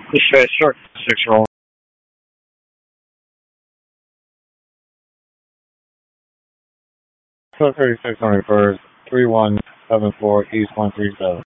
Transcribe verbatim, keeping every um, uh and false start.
This is short six roll. So thirty-six on reverse, three one seven four East one three seven.